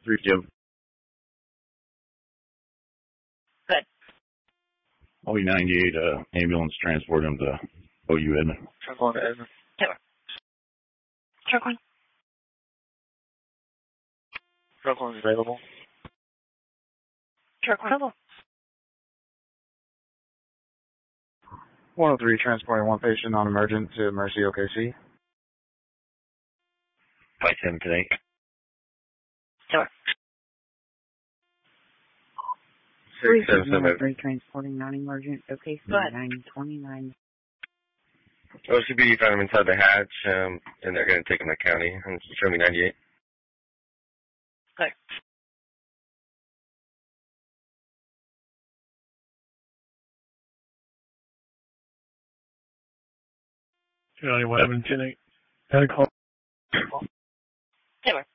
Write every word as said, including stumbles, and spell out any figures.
three Jim. Good. O E ninety-eight, uh, ambulance transport him to O U Edmond. Truck one to Edmond. Tower. Truck one. Truck one's available. Truck one available. one oh three transporting one patient non-emergent to Mercy O K C. By ten today. Tower. six seven seven. three transporting non-emergent. Okay, so nine twenty-nine. O C B D found him inside the hatch, um, and they're going to take him to county. And show me ninety-eight. Good. two ninety-one, ten eight. Had a call. Tower.